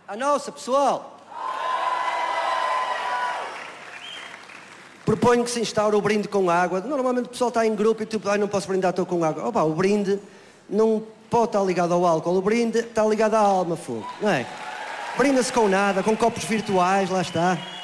À nossa, pessoal! Proponho que se instaure o brinde com água. Normalmente o pessoal está em grupo e tipo, não posso brindar, estou com água. Opa, o brinde não pode estar ligado ao álcool. O brinde está ligado à alma, fogo. Não é? Brinda-se com nada, com copos virtuais, lá está.